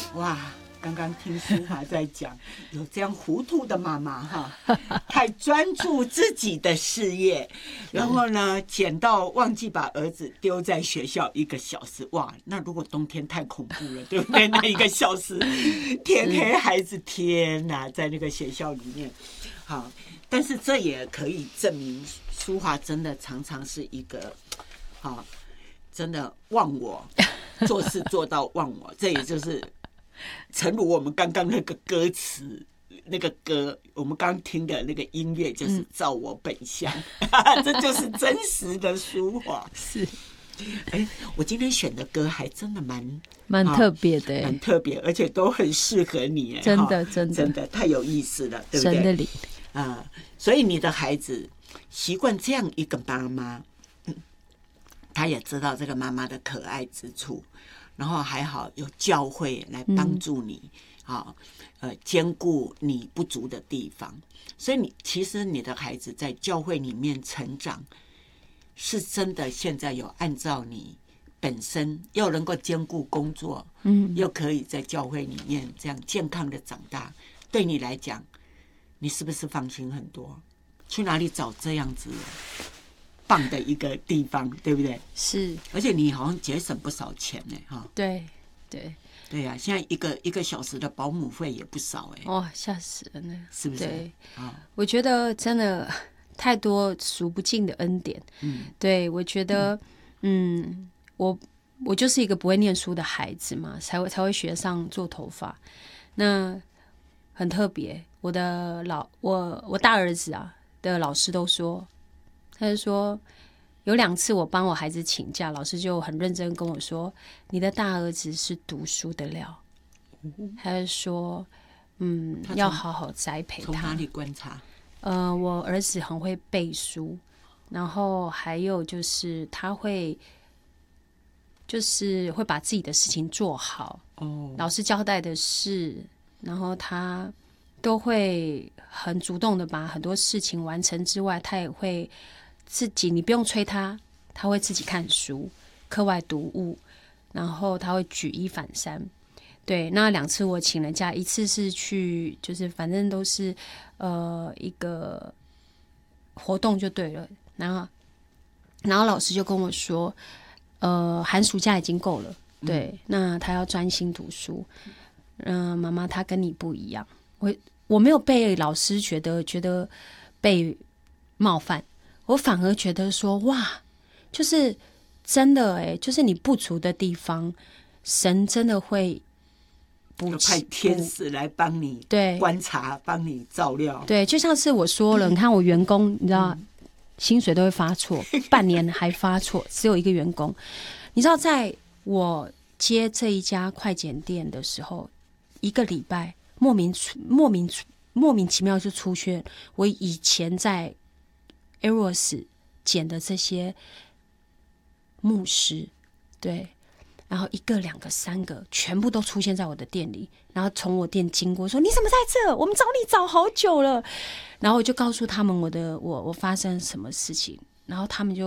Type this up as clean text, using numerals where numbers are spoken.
哇，刚刚听淑华在讲，有这样糊涂的妈妈哈，太专注自己的事业，然后呢，捡到忘记把儿子丢在学校1个小时。哇，那如果冬天太恐怖了，对不对？那1个小时，天黑，孩子天哪，在那个学校里面，好，但是这也可以证明淑华真的常常是一个，好，真的忘我，做事做到忘我，这也就是。诚如我们刚刚那个歌词，那个歌，我们刚听的那个音乐，就是照我本相，这就是真实的淑华。 是， 我今天选的歌还真的蛮特别的， 很特别，而且都很适合你， 真的太有意思了，对不对？ 神的灵所以你的孩子习惯这样一个妈妈，他也知道这个妈妈的可爱之处。然后还好有教会来帮助你，兼顾你不足的地方。所以其实你的孩子在教会里面成长，是真的现在有按照你本身又能够兼顾工作，又可以在教会里面这样健康的长大。对你来讲，你是不是放心很多？去哪里找这样子棒的一个地方，对不对？ 是，而且你好像节省不少钱呢，哈。 对呀，现在一个小时的保姆费也不少哎。 哇，吓死了呢， 是不是？ 对，我觉得真的太多数不尽的恩典。对，我觉得，我就是一个不会念书的孩子嘛，才会学上做头发。那很特别，我大儿子的老师都说。他就说有2次我帮我孩子请假，老师就很认真跟我说，你的大儿子是读书的料。他就说要好好栽培他。 从哪里观察？ 我儿子很会背书，然后还有就是他会把自己的事情做好。老师交代的事，然后他都会很主动的把很多事情完成之外，他也会自己，你不用催他会自己看书、课外读物，然后他会举一反三。对，那2次我请了假，一次是去，就是反正都是一个活动就对了。然后老师就跟我说，寒暑假已经够了，对，那他要专心读书。妈妈，他跟你不一样，我没有被老师觉得被冒犯。我反而觉得说，哇，就是真的就是你不足的地方，神真的会派天使来帮你观察，帮你照料。 对，就像是我说了，你看我员工，你知道，薪水都会发错，半年还发错，只有1个员工。你知道，在我接这一家快剪店的时候，1个礼拜莫名其妙就出现我以前在Eros 捡的这些牧师，对，然后1个、2个、3个全部都出现在我的店里，然后从我店经过说，你怎么在这？我们找你找好久了。然后我就告诉他们我发生什么事情，然后他们就